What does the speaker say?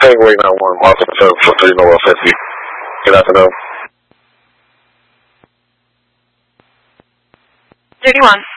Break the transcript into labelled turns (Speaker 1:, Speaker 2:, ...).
Speaker 1: Takeaway 91, Boston 743 North 50. Good afternoon.
Speaker 2: 31.